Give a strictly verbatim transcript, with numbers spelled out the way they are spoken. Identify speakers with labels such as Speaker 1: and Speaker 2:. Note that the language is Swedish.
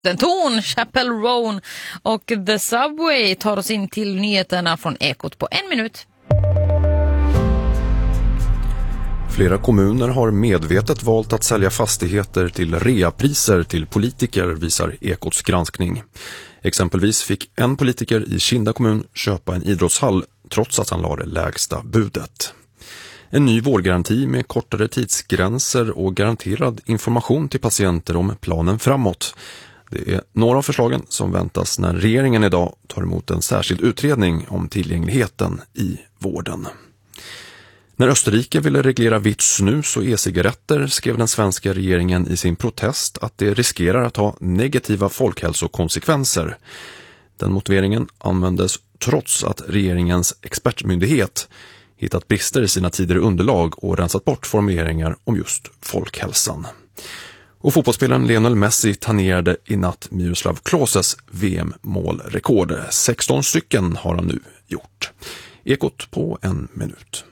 Speaker 1: Torn, Chapel Roan och The Subway tar oss in till nyheterna från Ekot på en minut.
Speaker 2: Flera kommuner har medvetet valt att sälja fastigheter till reapriser till politiker, visar Ekots granskning. Exempelvis fick en politiker i Kinda kommun köpa en idrottshall trots att han la det lägsta budet. En ny vårdgaranti med kortare tidsgränser och garanterad information till patienter om planen framåt. Det är några av förslagen som väntas när regeringen idag tar emot en särskild utredning om tillgängligheten i vården. När Österrike ville reglera vitt snus och e-cigaretter skrev den svenska regeringen i sin protest att det riskerar att ha negativa folkhälsokonsekvenser. Den motiveringen användes trots att regeringens expertmyndighet hittat brister i sina tidigare underlag och rensat bort formuleringar om just folkhälsan. Och fotbollsspelaren Lionel Messi tangerade i natt Miroslav Kloses V M-målrekord. sexton stycken har han nu gjort. Ekot på en minut.